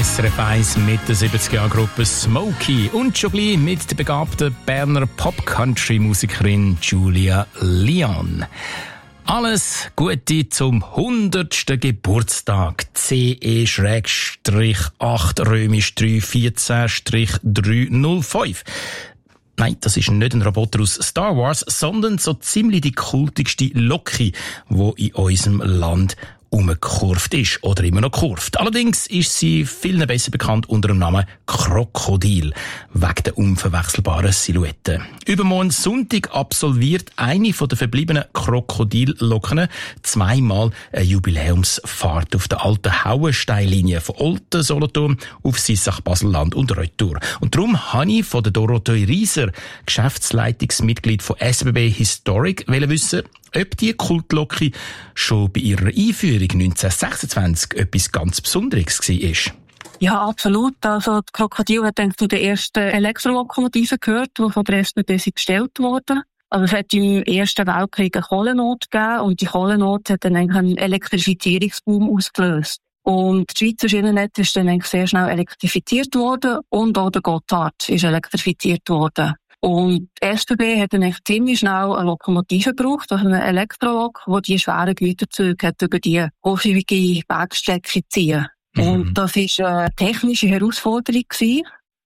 SRF 1 mit der 70er-Jahre-Gruppe Smokey und schon gleich mit der begabten Berner Pop-Country-Musikerin Julia Leon. Alles Gute zum 100. Geburtstag. CE-8 römisch 314-305. Nein, das ist nicht ein Roboter aus Star Wars, sondern so ziemlich die kultigste Loki, die in unserem Land umgekurvt ist oder immer noch kurvt. Allerdings ist sie vielen besser bekannt unter dem Namen Krokodil, wegen der unverwechselbaren Silhouette. Übermorgen Sonntag absolviert eine von den verbliebenen Krokodillocken zweimal eine Jubiläumsfahrt auf der alten Hauensteinlinie von Olten, Solothurn auf Sissach, Baselland und Retour. Und darum habe ich von der Dorothee Rieser, Geschäftsleitungsmitglied von SBB Historic, wissen, ob die Kultlocke schon bei ihrer Einführung 1926 etwas ganz Besonderes war. Ja, absolut. Also, die Krokodil hat dann zu den ersten Elektrolokomotiven gehört, die von der SBB gestellt wurden. Also, es hat im Ersten Weltkrieg eine Kohlennot gegeben und die Kohlennot hat dann eigentlich einen Elektrifizierungsboom ausgelöst. Und die Schweizer Schienennetz ist dann eigentlich sehr schnell elektrifiziert worden und auch der Gotthard ist elektrifiziert worden. Und die SBB hat dann echt ziemlich schnell eine Lokomotive gebraucht, also eine Elektrolok, die schweren Güterzüge hat über die hochhäufige Bergstrecke ziehen. Und das war eine technische Herausforderung gewesen.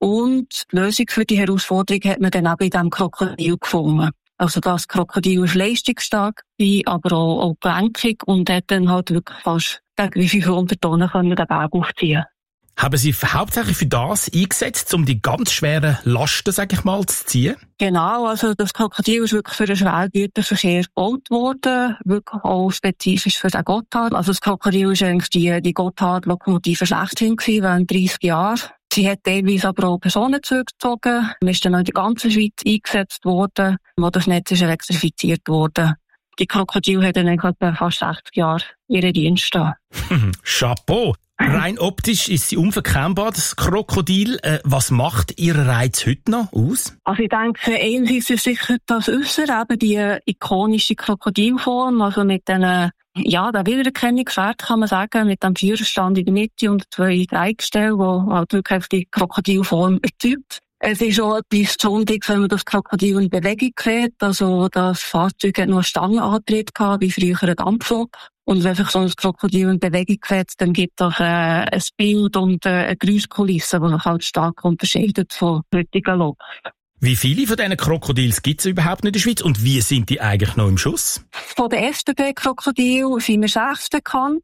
Und die Lösung für die Herausforderung hat man dann eben in diesem Krokodil gefunden. Also das Krokodil ist leistungsstark, aber auch gelenkig und hat dann halt wirklich fast gegen 500 Tonnen den Berg aufziehen. Haben Sie hauptsächlich für das eingesetzt, um die ganz schweren Lasten, sag ich mal, zu ziehen? Genau, also das Krokodil ist wirklich für den Schwergüterverkehr gebaut worden, wirklich auch spezifisch für den Gotthard. Also das Krokodil ist eigentlich die Gotthard-Lokomotive schlechthin gewesen, während 30 Jahren. Sie hat teilweise aber auch Personenzüge gezogen, ist dann auch in der ganzen Schweiz eingesetzt worden, wo das Netz ist elektrifiziert worden. Die Krokodil hat dann etwa fast 60 Jahre ihren Dienst da. Chapeau! Rein optisch ist sie unverkennbar, das Krokodil. Was macht ihr Reiz heute noch aus? Also ich denke, einerseits ist sicher das Äußere, eben die ikonische Krokodilform, also mit den, der Wiedererkennungswert kann man sagen, mit dem Führerstand in der Mitte und 2 Dreieckstellen, die halt wirklich die Krokodilform erzeugt. Es ist auch etwas Besonderes, wenn man das Krokodil in Bewegung sieht. Also das Fahrzeug hat nur einen Stangenantrieb gehabt, wie früher ein Dampflok. Und wenn sich so ein Krokodil in Bewegung setzt, dann gibt es ein Bild und eine Geräuschkulisse, die sich halt stark unterscheidet von heutigen Loks. Wie viele von diesen Krokodils gibt es überhaupt nicht in der Schweiz und wie sind die eigentlich noch im Schuss? Von den SBB-Krokodilen sind wir 6 bekannt.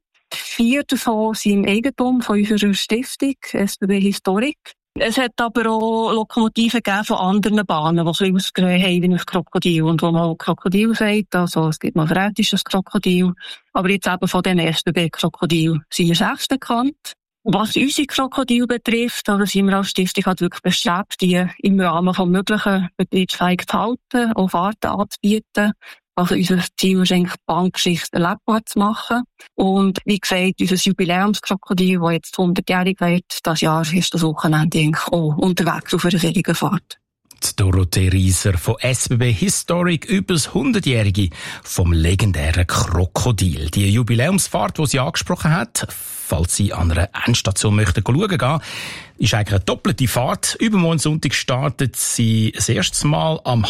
4 davon sind im Eigentum von unserer Stiftung, SBB Historic. Es hat aber auch Lokomotiven gegeben von anderen Bahnen, die ein bisschen ausgesehen haben wie ein Krokodil. Und wo man auch Krokodil sagt, also es gibt noch rätisches Krokodil. Aber jetzt eben von den SBB-Krokodilen sind wir 6 bekannt. Was unsere Krokodile betrifft, also sind wir als Stiftung halt wirklich bestrebt, die im Rahmen von möglichen betriebsfähig zu halten, auch Fahrten anzubieten. Also unser Ziel ist eigentlich, die Bahngeschichte erlebbar zu machen. Und wie gesagt, unser Jubiläumskrokodil, das jetzt 100-jährig wird, das Jahr ist das Wochenende eigentlich auch unterwegs auf einer solchen Fahrt. Die Dorothee Rieser von SBB Historic über das 100-jährige vom legendären Krokodil. Die Jubiläumsfahrt, die sie angesprochen hat, falls Sie an einer Endstation möchten schauen gehen, ist eigentlich eine doppelte Fahrt. Übermorgen Sonntag startet sie das erste Mal am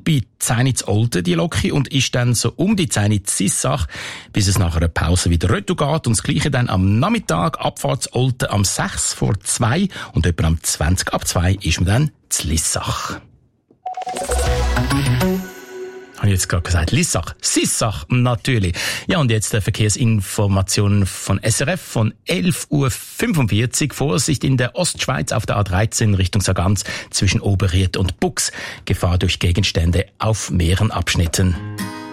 9:30 zu Olten, die Loki, und ist dann so um die 10 zu Sissach, bis es nach einer Pause wieder retour geht. Und das Gleiche dann am Nachmittag, Abfahrt zu Olten am 6:45 und etwa am 20:02 ist man dann zu Lissach. Habe ich jetzt gerade gesagt, Lissach, Sissach, natürlich. Ja, und jetzt Verkehrsinformationen von SRF von 11:45 Uhr. Vorsicht in der Ostschweiz auf der A13 Richtung Sargans zwischen Oberried und Bux. Gefahr durch Gegenstände auf mehreren Abschnitten.